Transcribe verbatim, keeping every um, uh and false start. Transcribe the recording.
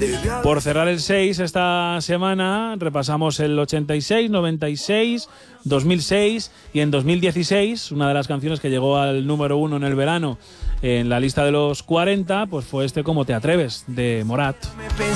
Por cerrar el seis esta semana repasamos el ochenta y seis, noventa y seis, dos mil seis y en dos mil dieciséis una de las canciones que llegó al número uno en el verano en la lista de los cuarenta pues fue este Cómo te atreves de Morat.